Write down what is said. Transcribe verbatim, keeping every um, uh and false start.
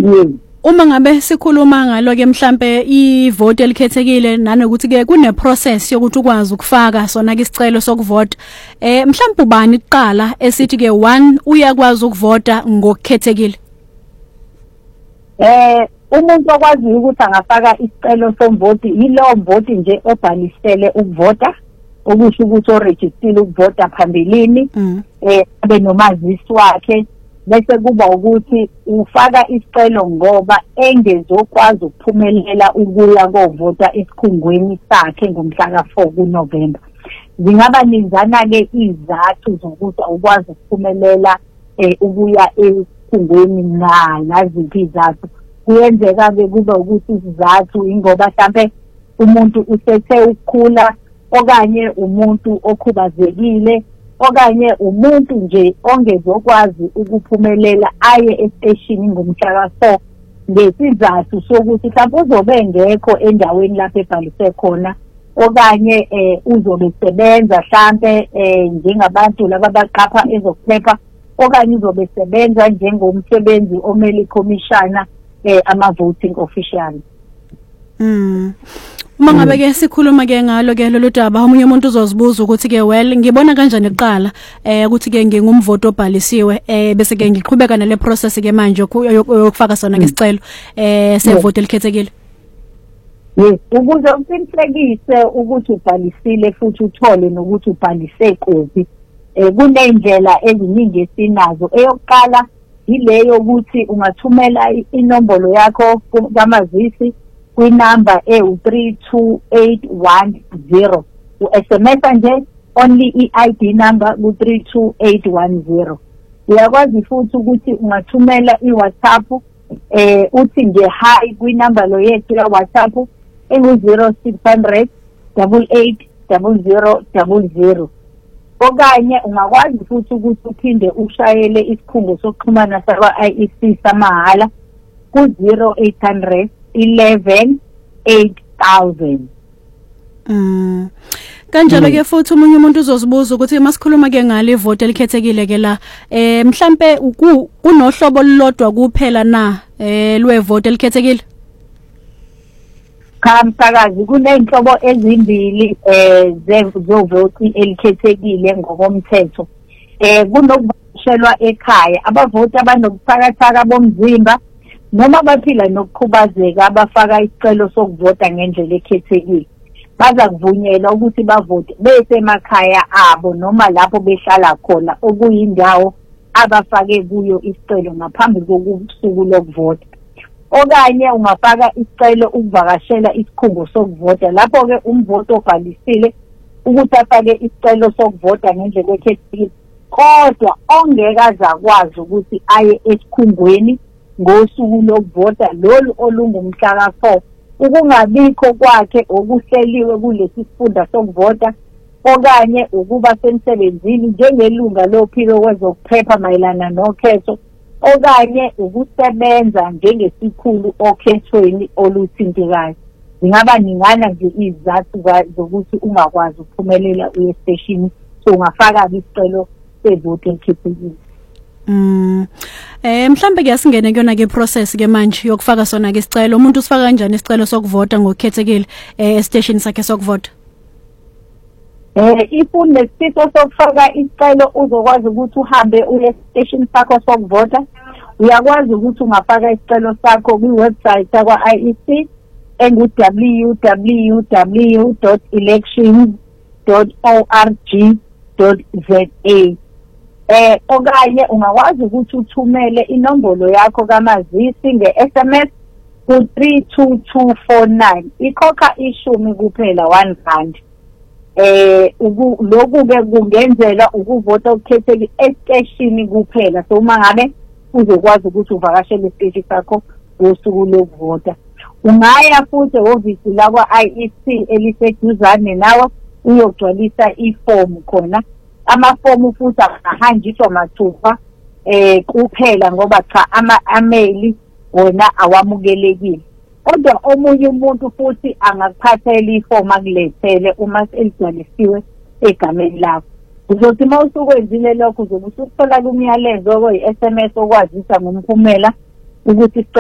Yebo. Uma ngabe sikhuluma ngalo ke mhlambe ivote elikhethekile nanokuthi ke kune process yokuthi ukwazi ukufaka sona ke isicelo sokuvota eh mhlambe ubani iqala esithi ke one uyakwazi ukuvota ngokukhethekile. Eh umuntu okwazi ukuthi angafaka isicelo somvoti yilo mvoti nje obhalisele ukuvota okusho ukuthi oregistered ukuvota phambilini eh abe nomazisi wakhe bese kuba ukuthi ufaka isicelo ngoba engezokwazi ukuphumelela ukuya kovota esikhungweni sakhe ngomhla ka four kuNovember. Zingaba nizana ke izathu zokuthi ukwazi ukuphumelela eh ukuya esikhungweni na laziphi izathu. Kuyenzeka ke kuba ukuthi izathu ingoba mhlambe umuntu usethe ukukhula okanye umuntu okhubazekile okanye umuntu nje ongezokwazi ukuphumelela aye estation ngomhla ka four ngesizathu sokuthi mhlawumbe uzobe ngekho endaweni lapho ebhalise khona okanye eh uzobe sebenza mhlawumbe eh njengabantu laba abaqapha ezokuphepha okanye uzobe sebenza njengomsebenzi omeli commissioner eh ama voting official. Mm. Uma ngabe ke sikhuluma ke ngalo ke lolu daba umunye umuntu uzozibuza ukuthi ke well ngibona kanjani eqala eh ukuthi ke ngingumvoto obhalisiwe eh bese ke ngiqhubeka nale process ke manje yokufaka sona ke isicelo eh sevote elikhethekile. Yes, ukuze uqinisekise ukuthi ubhalisile futhi uthole nokuthi ubhalise kuphi eh kunendlela eziningi esinazo. Eyokuqala ileyo ukuthi ungathumela inombolo yakho kamazisi kwinamba e three two eight one zero u-S M S nje only i-I D number ku three two eight one zero. Uyakwazi futhi ukuthi ungathumela i-WhatsApp eh uthi nje hi kwinamba lo yethu ya WhatsApp engu zero six hundred eight eight zero zero zero zero. Okanye ungakwazi futhi ukuthi uphinde ushayele isikhungo sokuxhumana sakwa I E C samahala ku zero eight hundred eleven eight thousand. Mm. Kanjalo ke futhi umunye umuntu uzozibuza ukuthi masikhuluma ke ngale vote elikhethekile ke la eh mhlambe kunohlobo olulodwa kuphela na eh lwevote elikhethekile. Kamsakazi kunenhlobo ezimbili eh zevoti elikhethekile ngokomthetho. Eh kunokuvakashelwa ekhaya abavoti abanokuthakathaka bomzimba noma baphila nokukhubazeka abafaka isicelo sokuvota ngendlela ekhethekile. Baza kuvunyelwa ukuthi bavote bese emakhaya abo noma lapho behlala khona okuyindawo abafake kuyo isicelo ngaphambi kokusuku lokuvota. Okanye ungafaka isicelo ukuvakashela isikhungo sokuvota lapho ke umvoto obhalisile ukuthi afake isicelo sokuvota ngendlela ekhethekile kodwa ongeke azakwazi ukuthi aye esikhungweni ngosuku lokuvota lolu olungumhla ka four ukungabikho kwakhe okuhleliwe kulesi sifunda sokuvota okanye ukuba semsebenzini njengelunga lophiko kwezokuphepha mayelana nokhetho okanye ukusebenza njengesikhulu okhethweni oluthintekayo. Zingaba ningana nje izathu zokuthi ungakwazi ukuphumelela uye station so ungafaka isicelo sevote elikhethekile. Mm. Eh mhlambe ke asingene kuyona ke process ke manje yokufaka sona ke isicelo umuntu usifaka kanjani isicelo sokuvota ngokukhethekile eh station sakhe sokuvota. Eh ifune nesitho sokufaka isicelo uzokwazi ukuthi uhambe uye station sakho sokuvota. Uyakwazi ukuthi ungafaka isicelo sakho kwi website yakwa I E C engu w w w dot elections dot org dot za. Eh okanye ungakwazi ukuthi uthumele inombolo yakho kamazisi nge-S M S ku three two two four nine ikhokha ishumi kuphela one rand. Eh lokhu ke kungenzela ukuvota okukhethekile estation kuphela so uma ngabe uzokwazi ukuthi uvakashele isiteshi sakho ngosuku lokuvota. Ungaya futhi ehhovisi lakwa I E C eliseduzane nawe uyogcwalisa iform khona. Amafomu futhi ahanjiswa mathupha eh kuphela ngoba cha ama-ameli wona awamukelekile. Kodwa omunye umuntu futhi angakuphathela iform akulethele uma seligcwalisiwe egameni lakho. Uzothi mawusukwenzile lokho uzobe usuthola kumyalezo oyi-S M S okwazisa ngomphumela ukuthi